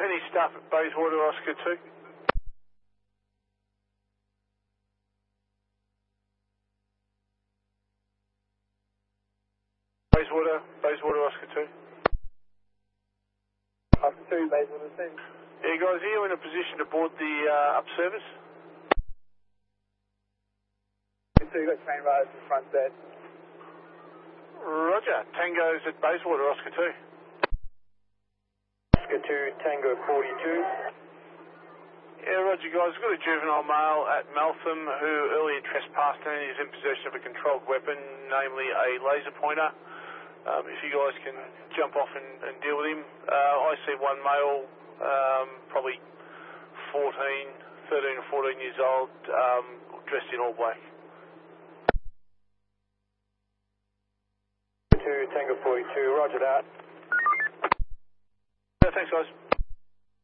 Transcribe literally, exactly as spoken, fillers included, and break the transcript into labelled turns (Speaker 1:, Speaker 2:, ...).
Speaker 1: any stuff at Bayswater, Oscar two? Bayswater, Bayswater, Oscar two.
Speaker 2: Oscar two, Bayswater two.
Speaker 1: Yeah, guys, are you in a position to board the uh, up service?
Speaker 2: So you got train riders in front bed.
Speaker 1: Roger. Tango's at Bayswater, Oscar two.
Speaker 2: Oscar two, Tango forty-two.
Speaker 1: Yeah, Roger, guys. We've got a juvenile male at Meltham who earlier trespassed and is in possession of a controlled weapon, namely a laser pointer. Um, if you guys can jump off and, and deal with him. Uh, I see one male, um, probably fourteen, thirteen or fourteen years old, um, dressed in all black.
Speaker 2: two, Tango forty-two, roger that.
Speaker 1: Yeah, thanks, guys.